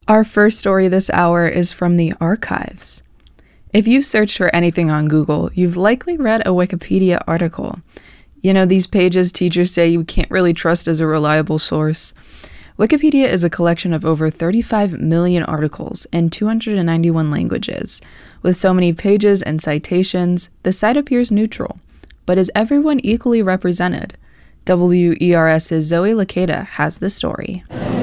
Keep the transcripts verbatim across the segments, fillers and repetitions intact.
Our first story this hour is from the archives. If you've searched for anything on Google, you've likely read a Wikipedia article. You know, these pages teachers say you can't really trust as a reliable source. Wikipedia is a collection of over thirty-five million articles in two hundred ninety-one languages. With so many pages and citations, the site appears neutral. But is everyone equally represented? W E R S's Zoe Lakeda has the story.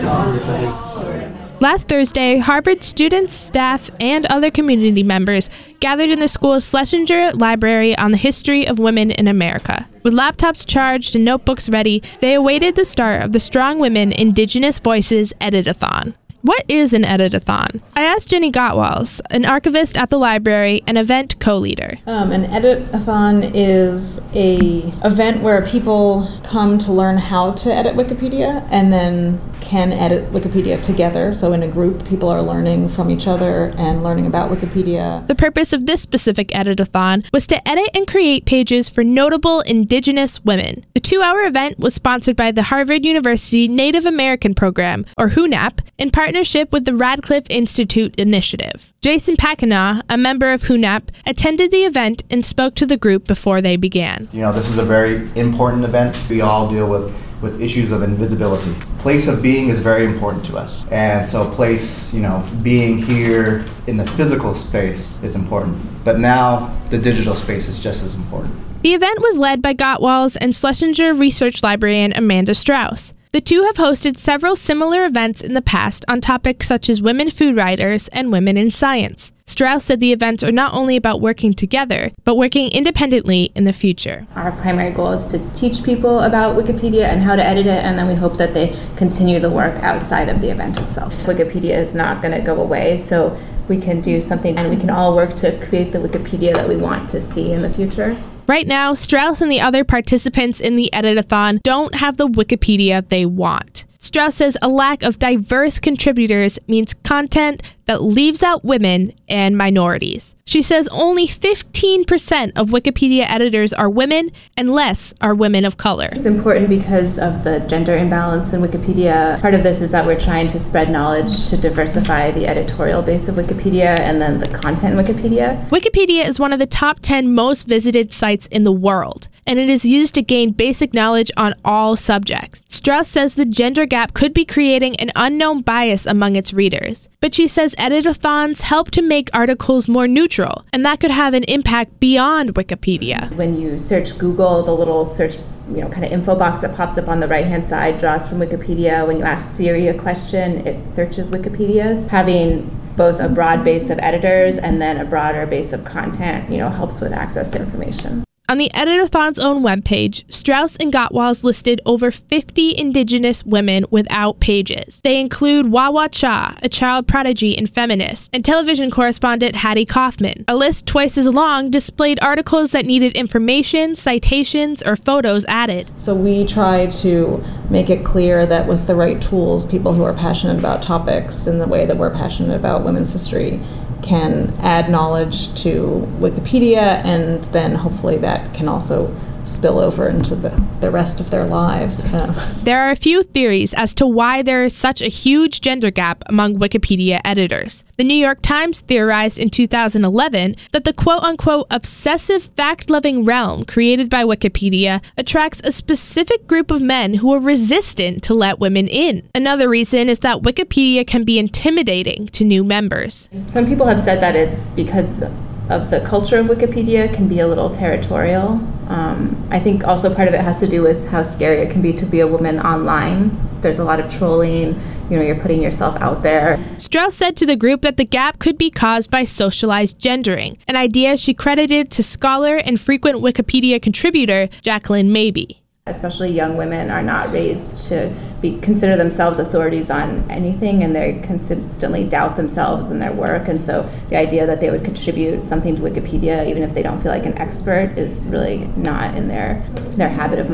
Last Thursday, Harvard students, staff, and other community members gathered in the school's Schlesinger Library on the history of women in America. With laptops charged and notebooks ready, they awaited the start of the Strong Women Indigenous Voices Edit-a-thon. What is an edit-a-thon? I asked Jenny Gottwals, an archivist at the library and event co-leader. Um, an edit-a-thon is a event where people come to learn how to edit Wikipedia and then can edit Wikipedia together. So in a group, people are learning from each other and learning about Wikipedia. The purpose of this specific edit-a-thon was to edit and create pages for notable Indigenous women. The two-hour event was sponsored by the Harvard University Native American Program, or HUNAP, in partnership with the Radcliffe Institute Initiative. Jason Pakana, a member of HUNAP, attended the event and spoke to the group before they began. You know, this is a very important event. We all deal with with issues of invisibility. Place of being is very important to us. And so place, you know, being here in the physical space is important. But now the digital space is just as important. The event was led by Gottwals and Schlesinger research librarian Amanda Strauss. The two have hosted several similar events in the past on topics such as women food writers and women in science. Strauss said the events are not only about working together, but working independently in the future. Our primary goal is to teach people about Wikipedia and how to edit it, and then we hope that they continue the work outside of the event itself. Wikipedia is not going to go away, so we can do something and we can all work to create the Wikipedia that we want to see in the future. Right now, Strauss and the other participants in the edit-a-thon don't have the Wikipedia they want. Strauss says a lack of diverse contributors means content that leaves out women and minorities. She says only fifteen percent of Wikipedia editors are women and less are women of color. It's important because of the gender imbalance in Wikipedia. Part of this is that we're trying to spread knowledge to diversify the editorial base of Wikipedia and then the content in Wikipedia. Wikipedia is one of the top ten most visited sites in the world, and it is used to gain basic knowledge on all subjects. Strauss says the gender gap could be creating an unknown bias among its readers, but she says edit-a-thons help to make articles more neutral, and that could have an impact beyond Wikipedia. When you search Google, the little search you know, kind of info box that pops up on the right-hand side draws from Wikipedia. When you ask Siri a question, it searches Wikipedia's. Having both a broad base of editors and then a broader base of content, you know, helps with access to information. On the Edit-a-thon's own webpage, Strauss and Gottwals listed over fifty Indigenous women without pages. They include Wawa Cha, a child prodigy and feminist, and television correspondent Hattie Kaufman. A list twice as long displayed articles that needed information, citations, or photos added. So we try to make it clear that with the right tools, people who are passionate about topics in the way that we're passionate about women's history can add knowledge to Wikipedia, and then hopefully that can also spill over into the, the rest of their lives. Uh. There are a few theories as to why there is such a huge gender gap among Wikipedia editors. The New York Times theorized in two thousand eleven that the quote-unquote obsessive fact-loving realm created by Wikipedia attracts a specific group of men who are resistant to let women in. Another reason is that Wikipedia can be intimidating to new members. Some people have said that it's because of the culture of Wikipedia can be a little territorial. Um, I think also part of it has to do with how scary it can be to be a woman online. There's a lot of trolling, you know, you're putting yourself out there. Strauss said to the group that the gap could be caused by socialized gendering, an idea she credited to scholar and frequent Wikipedia contributor Jacqueline Mabey. Especially young women are not raised to be consider themselves authorities on anything, and they consistently doubt themselves and their work. And so the idea that they would contribute something to Wikipedia, even if they don't feel like an expert, is really not in their their habit of mind.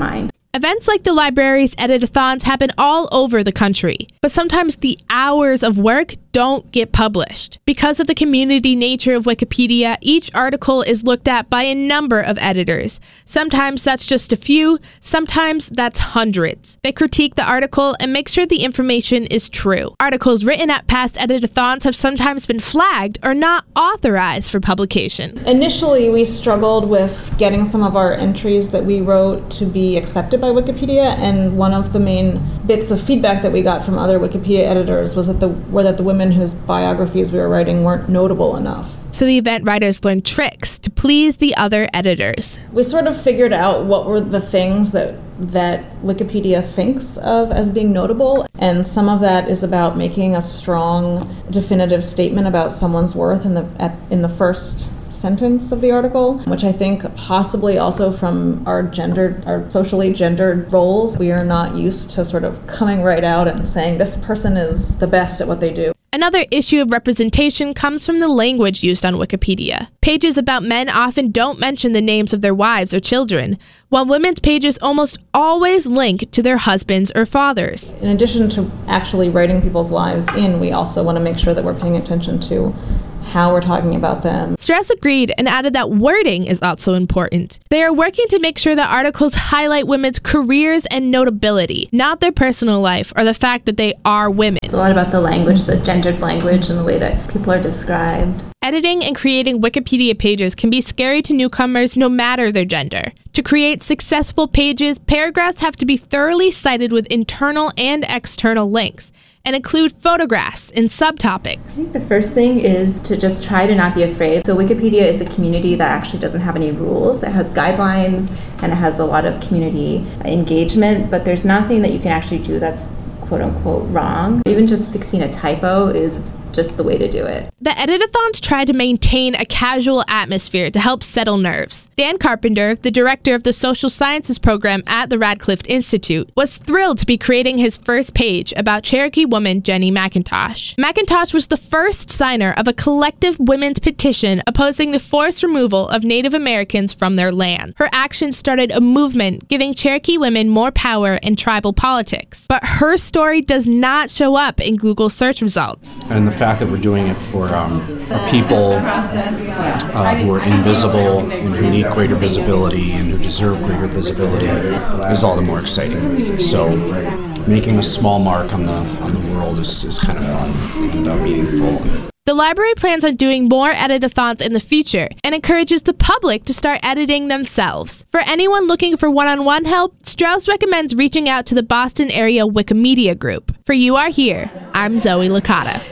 Events like the library's edit-a-thons happen all over the country, but sometimes the hours of work don't get published. Because of the community nature of Wikipedia, each article is looked at by a number of editors. Sometimes that's just a few, sometimes that's hundreds. They critique the article and make sure the information is true. Articles written at past edit-a-thons have sometimes been flagged or not authorized for publication. Initially, we struggled with getting some of our entries that we wrote to be accepted by Wikipedia, and one of the main bits of feedback that we got from other Wikipedia editors was that the were that the women whose biographies we were writing weren't notable enough. So the event writers learned tricks to please the other editors. We sort of figured out what were the things that that Wikipedia thinks of as being notable, and some of that is about making a strong, definitive statement about someone's worth in the at, in the first sentence of the article, which I think possibly also from our gendered, our socially gendered roles, we are not used to sort of coming right out and saying this person is the best at what they do. Another issue of representation comes from the language used on Wikipedia. Pages about men often don't mention the names of their wives or children, while women's pages almost always link to their husbands or fathers. In addition to actually writing people's lives in, we also want to make sure that we're paying attention to how we're talking about them. Strauss agreed and added that wording is also important. They are working to make sure that articles highlight women's careers and notability, not their personal life or the fact that they are women. It's a lot about the language, the gendered language, and the way that people are described. Editing and creating Wikipedia pages can be scary to newcomers no matter their gender. To create successful pages, paragraphs have to be thoroughly cited with internal and external links, and include photographs and subtopics. I think the first thing is to just try to not be afraid. So Wikipedia is a community that actually doesn't have any rules. It has guidelines and it has a lot of community engagement, but there's nothing that you can actually do that's quote unquote wrong. Even just fixing a typo is just the way to do it. The edit-a-thons try to maintain a casual atmosphere to help settle nerves. Dan Carpenter, the director of the social sciences program at the Radcliffe Institute, was thrilled to be creating his first page about Cherokee woman Jenny McIntosh. McIntosh was the first signer of a collective women's petition opposing the forced removal of Native Americans from their land. Her actions started a movement giving Cherokee women more power in tribal politics. But her story does not show up in Google search results. And the fact that we're doing it for um, a people uh, who are invisible and who need greater visibility and who deserve greater visibility is all the more exciting. So making a small mark on the on the world is, is kind of fun and uh, meaningful. The library plans on doing more edit-a-thons in the future and encourages the public to start editing themselves. For anyone looking for one-on-one help, Strauss recommends reaching out to the Boston area Wikimedia group. For You Are Here, I'm Zoe Licata.